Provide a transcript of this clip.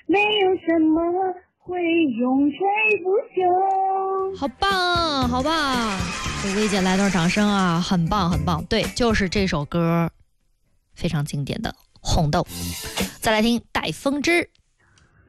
没有什么会永垂不朽。 好棒，好棒！给薇姐来段掌声啊，很棒，很棒。对，就是这首歌，非常经典的《红豆》。再来听《带风之》。